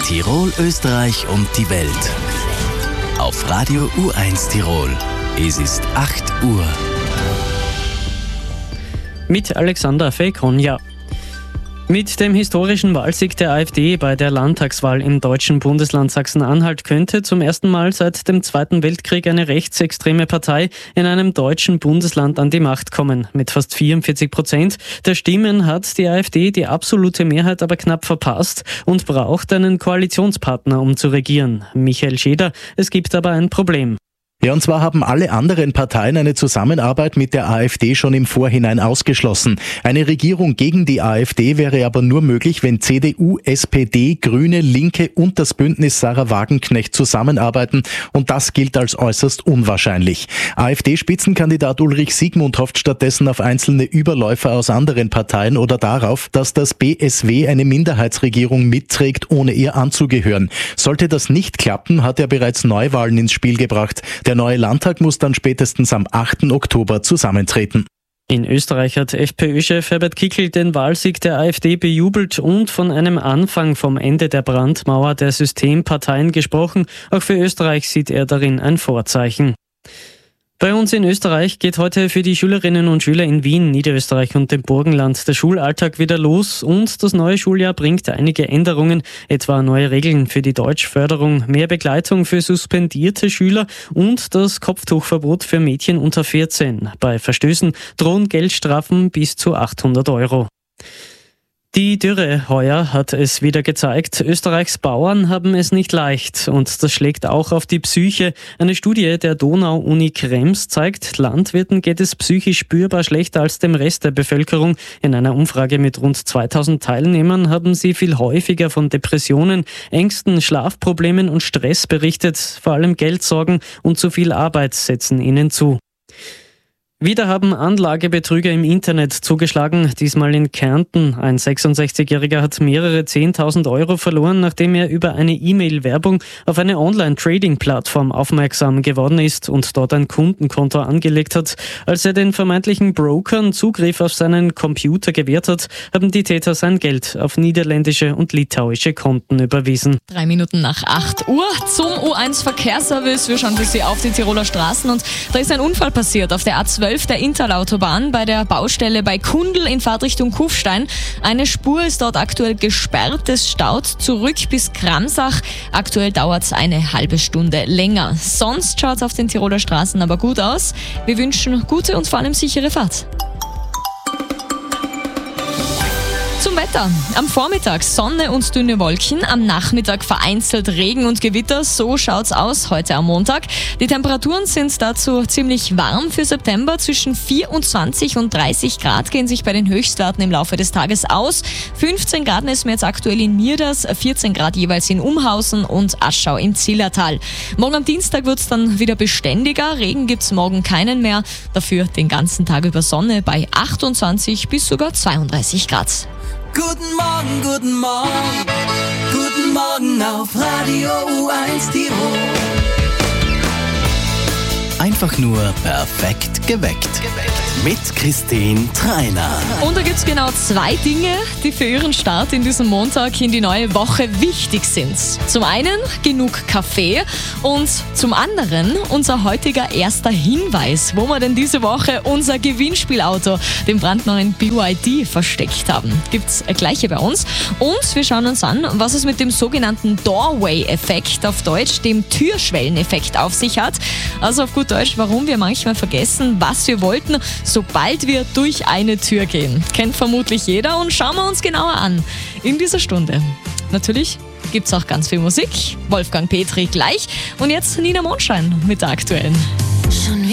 Tirol, Österreich und die Welt. Auf Radio U1 Tirol. Es ist 8 Uhr. Mit Alexander Fekonja. Mit dem historischen Wahlsieg der AfD bei der Landtagswahl im deutschen Bundesland Sachsen-Anhalt könnte zum ersten Mal seit dem Zweiten Weltkrieg eine rechtsextreme Partei in einem deutschen Bundesland an die Macht kommen. Mit fast 44% der Stimmen hat die AfD die absolute Mehrheit aber knapp verpasst und braucht einen Koalitionspartner, um zu regieren. Michael Scheder, es gibt aber ein Problem. Ja, und zwar haben alle anderen Parteien eine Zusammenarbeit mit der AfD schon im Vorhinein ausgeschlossen. Eine Regierung gegen die AfD wäre aber nur möglich, wenn CDU, SPD, Grüne, Linke und das Bündnis Sarah Wagenknecht zusammenarbeiten, und das gilt als äußerst unwahrscheinlich. AfD-Spitzenkandidat Ulrich Siegmund hofft stattdessen auf einzelne Überläufer aus anderen Parteien oder darauf, dass das BSW eine Minderheitsregierung mitträgt, ohne ihr anzugehören. Sollte das nicht klappen, hat er bereits Neuwahlen ins Spiel gebracht. Der neue Landtag muss dann spätestens am 8. Oktober zusammentreten. In Österreich hat FPÖ-Chef Herbert Kickl den Wahlsieg der AfD bejubelt und von einem Anfang vom Ende der Brandmauer der Systemparteien gesprochen. Auch für Österreich sieht er darin ein Vorzeichen. Bei uns in Österreich geht heute für die Schülerinnen und Schüler in Wien, Niederösterreich und dem Burgenland der Schulalltag wieder los, und das neue Schuljahr bringt einige Änderungen, etwa neue Regeln für die Deutschförderung, mehr Begleitung für suspendierte Schüler und das Kopftuchverbot für Mädchen unter 14. Bei Verstößen drohen Geldstrafen bis zu 800 €. Die Dürre heuer hat es wieder gezeigt. Österreichs Bauern haben es nicht leicht, und das schlägt auch auf die Psyche. Eine Studie der Donau-Uni Krems zeigt, Landwirten geht es psychisch spürbar schlechter als dem Rest der Bevölkerung. In einer Umfrage mit rund 2000 Teilnehmern haben sie viel häufiger von Depressionen, Ängsten, Schlafproblemen und Stress berichtet. Vor allem Geldsorgen und zu viel Arbeit setzen ihnen zu. Wieder haben Anlagebetrüger im Internet zugeschlagen, diesmal in Kärnten. Ein 66-Jähriger hat mehrere 10.000 € verloren, nachdem er über eine E-Mail-Werbung auf eine Online-Trading-Plattform aufmerksam geworden ist und dort ein Kundenkonto angelegt hat. Als er den vermeintlichen Brokern Zugriff auf seinen Computer gewährt hat, haben die Täter sein Geld auf niederländische und litauische Konten überwiesen. 3 Minuten nach 8 Uhr zum U1 Verkehrsservice. Wir schauen für Sie auf die Tiroler Straßen, und da ist ein Unfall passiert auf der A12 der Interlautobahn bei der Baustelle bei Kundl in Fahrtrichtung Kufstein. Eine Spur ist dort aktuell gesperrt. Es staut zurück bis Kramsach. Aktuell dauert es eine halbe Stunde länger. Sonst schaut es auf den Tiroler Straßen aber gut aus. Wir wünschen gute und vor allem sichere Fahrt. Zum Wetter. Am Vormittag Sonne und dünne Wolken, am Nachmittag vereinzelt Regen und Gewitter. So schaut's aus heute am Montag. Die Temperaturen sind dazu ziemlich warm für September. Zwischen 24 und 30 Grad gehen sich bei den Höchstwerten im Laufe des Tages aus. 15 Grad messen wir jetzt aktuell in Mierders, 14 Grad jeweils in Umhausen und Aschau im Zillertal. Morgen am Dienstag wird's dann wieder beständiger. Regen gibt's morgen keinen mehr. Dafür den ganzen Tag über Sonne bei 28 bis sogar 32 Grad. Guten Morgen auf Radio U1 Tirol. Einfach nur perfekt geweckt. Mit Christine Treiner. Und da gibt es genau 2 Dinge, die für Ihren Start in diesem Montag in die neue Woche wichtig sind. Zum einen genug Kaffee und zum anderen unser heutiger erster Hinweis, wo wir denn diese Woche unser Gewinnspielauto, den brandneuen BYD, versteckt haben. Gibt's gleiche bei uns. Und wir schauen uns an, was es mit dem sogenannten Doorway-Effekt, auf Deutsch dem Türschwelleneffekt, auf sich hat. Also auf gut Deutsch, warum wir manchmal vergessen, was wir wollten, sobald wir durch eine Tür gehen. Kennt vermutlich jeder, und schauen wir uns genauer an in dieser Stunde. Natürlich gibt's auch ganz viel Musik. Wolfgang Petri gleich. Und jetzt Nina Mondschein mit der aktuellen. Schon